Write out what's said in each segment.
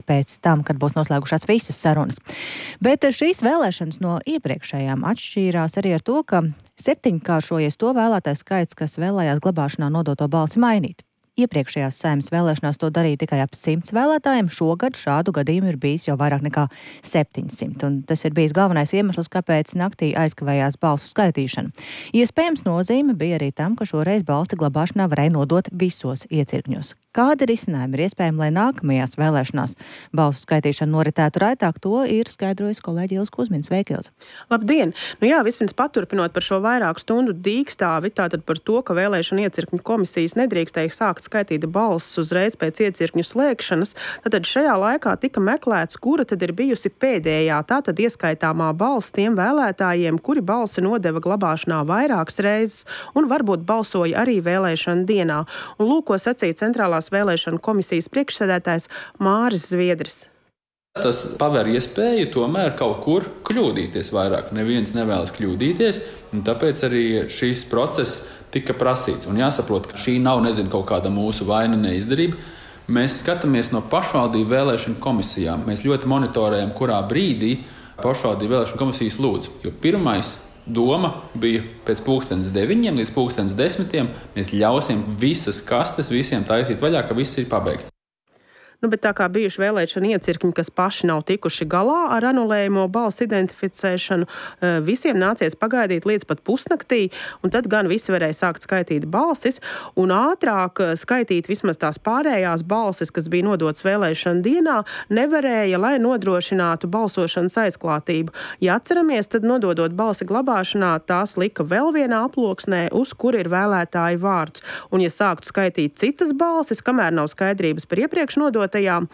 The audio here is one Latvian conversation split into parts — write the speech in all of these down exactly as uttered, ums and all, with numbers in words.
pēc tam, kad būs noslēgušās visas sarunas. Bet šīs vēlēšanas no iepriekšējām atšķīrās arī ar to, ka septiņkāršojies to vēlētāju skaits, kas vēlējās glabāšanā nodoto balsi mainīt. Iepriekšējās Saeimas vēlēšanās to darīja tikai ap simts vēlētājiem. Šogad šādu gadījumu ir bijis jau vairāk nekā septiņsimt, un tas ir bijis galvenais iemesls, kāpēc naktī aizkavējās balsu skaitīšana. Iespējams nozīme bija arī tam, ka šoreiz balsi glabāšanā varēja nodot visos iecirkņos. Kādi risinājumi ir iespējami, lai nākamajās vēlēšanās balsu skaitīšana noritētu raitāk, to ir skaidrojis kolēģi Ilze Kuzmina. Sveika, Ilze! Labdien! Nu jā, vispirms paturpinot par šo vairāku stundu dīkstāvi, tātad par to, ka vēlēšana iecirkņu komisijas nedrīkstēja sākt skaitīt balsis uzreiz pēc iecirkņu slēgšanas, tad šajā laikā tika meklēts, kura tad ir bijusi pēdējā, tātad ieskaitāmā balss tiem vēlētājiem, kuri balsi nodeva glabāšanā vairākas reizes un varbūt balsoja arī vēlēšana dienā. Un lūk, ko sacīja Centrālās vēlēšana komisijas priekšsēdētājs Māris Zviedris. Tas paver iespēju tomēr kaut kur kļūdīties vairāk. Neviens nevēlas kļūdīties, un tāpēc arī šīs process tika prasīts. Un jāsaprot, ka šī nav, nezinu, kaut kāda mūsu vaina neizdarība. Mēs skatāmies no pašvaldību vēlēšanu komisijām. Mēs ļoti monitorējam, kurā brīdī pašvaldību vēlēšanu komisijas lūdz. Jo pirmais doma bija pēc pulkstens deviņiem līdz pulkstens desmitiem. Mēs ļausim visas kastes visiem taisīt vaļā, ka viss ir pabeigts. Nu, bet tā kā bijuši vēlēšana iecirkņi, kas paši nav tikuši galā ar anulējumo balsu identificēšanu, visiem nācies pagaidīt līdz pat pusnaktī, un tad gan visi varēja sākt skaitīt balsis, un ātrāk skaitīt vismaz tās pārējās balsis, kas bija nodotas vēlēšana dienā, nevarēja, lai nodrošinātu balsošanas aizklātību. Ja atceramies, tad nododot balsi glabāšanā, tās lika vēl vienā aploksnē, uz kur ir vēlētāju vārds. Un ja sāktu skaitīt citas balsis, kamēr nav skaidrības par iepriekš nodot,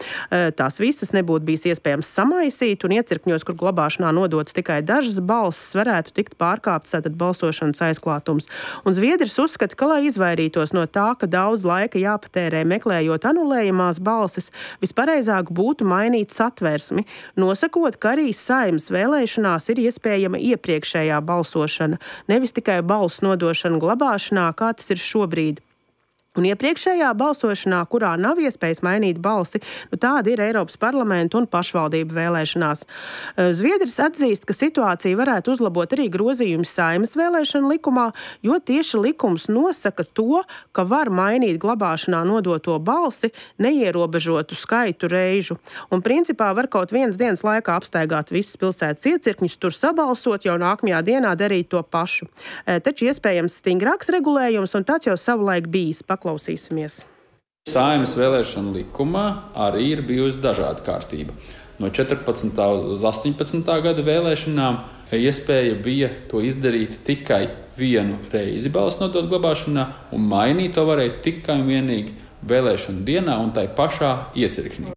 tās visas nebūtu bijis iespējams samaisīt, un iecirkņos, kur glabāšanā nodotas tikai dažas balsis, varētu tikt pārkāpts tātad balsošanas aizklātums. Un Zviedris uzskata, ka, lai izvairītos no tā, ka daudz laika jāpatērē meklējot anulējamās balsis, vispareizāk būtu mainīt satversmi, nosakot, ka arī Saeimas vēlēšanās ir iespējama iepriekšējā balsošana, nevis tikai balsu nodošana glabāšanā, kā tas ir šobrīd. Un iepriekšējā balsošanā, kurā nav iespējas mainīt balsi, nu tāda ir Eiropas parlamenta un pašvaldību vēlēšanās. Zviedris atzīst, ka situācija varētu uzlabot arī grozījumi Saeimas vēlēšana likumā, jo tieši likums nosaka to, ka var mainīt glabāšanā nodoto balsi neierobežotu skaitu reižu. Un principā var kaut vienas dienas laikā apstaigāt visus pilsētas iecirkņus, tur sabalsot, jau nākamajā dienā darīt to pašu. Taču iespējams stingrāks regulējums, un tāds jau savulaik bijis. Klausīsimies. Saeimas vēlēšana likumā arī ir bijusi dažāda kārtība. No četrpadsmitā uz astoņpadsmitā gada vēlēšanām iespēja bija to izdarīt tikai vienu reizi balsu nodot glabāšanā, un mainīt to varēja tikai un vienīgi vēlēšanu dienā un tai pašā iecirknī.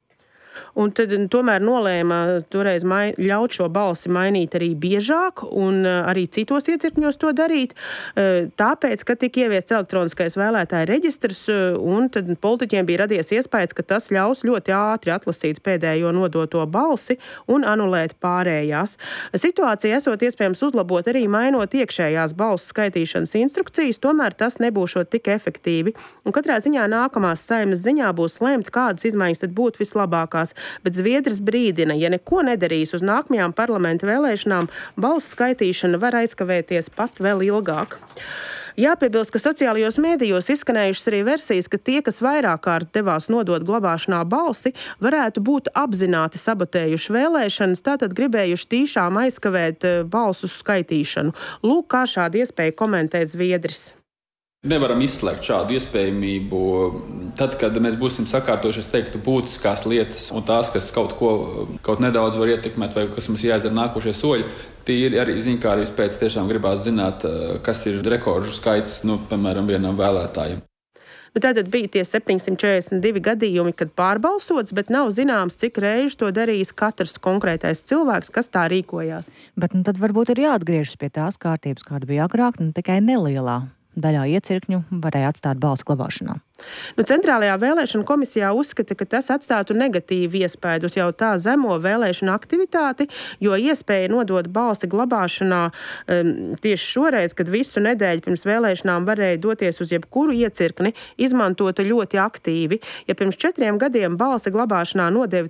Un tad tomēr nolēma toreiz mai, ļaut šo balsi mainīt arī biežāk un arī citos iecirkņos to darīt, tāpēc, ka tika ieviests elektroniskais vēlētāju reģistrs, un tad politiķiem bija radies iespējas, ka tas ļaus ļoti ātri atlasīt pēdējo nodoto balsi un anulēt pārējās. Situācija esot iespējams uzlabot arī mainot iekšējās balsu skaitīšanas instrukcijas, tomēr tas nebūšot tik efektīvi. Un katrā ziņā nākamās Saeimas ziņā būs lemt, kādas izmaiņas tad būtu vislabākās. Bet Zviedris brīdina, ja neko nedarīs uz nākamajām parlamenta vēlēšanām, balsu skaitīšana var aizkavēties pat vēl ilgāk. Jāpiebilst, ka sociālajos mēdījos izskanējušas arī versijas, ka tie, kas vairāk kārt devās nodot glabāšanā balsi, varētu būt apzināti sabotējuši vēlēšanas, tātad gribējuši tīšām aizkavēt balsu skaitīšanu. Lūk, kā šādu iespēju komentē Zviedris. Nevaram izslēgt šādu iespējamību. Tad, kad mēs būsim sakārtojuši, es teiktu, būtiskās lietas un tās, kas kaut ko kaut nedaudz var ietekmēt vai kas mums jāizdara nākošie soļi, tie ir arī ziņkārības pēc tiešām gribās zināt, kas ir rekordžu skaits, nu, piemēram, vienam vēlētājam. Nu, tātad bija tie septiņsimt četrdesmit divi gadījumi, kad pārbalsots, bet nav zināms, cik reizi to darījis katrs konkrētais cilvēks, kas tā rīkojās. Bet nu, tad varbūt ir jāatgriežas pie tās kārtības, kāda bija agrāk, nu, tikai nelielā daļā iecirkņu varēja atstāt balsu glabāšanā. Nu, Centrālajā vēlēšana komisijā uzskata, ka tas atstātu negatīvu iespēju uz jau tā zemo vēlēšanu aktivitāti, jo iespēja nodot balsi glabāšanā um, tieši šoreiz, kad visu nedēļu pirms vēlēšanām varēja doties uz jebkuru iecirkni, izmantota ļoti aktīvi. Ja pirms četriem gadiem balsi glabāšanā nodeva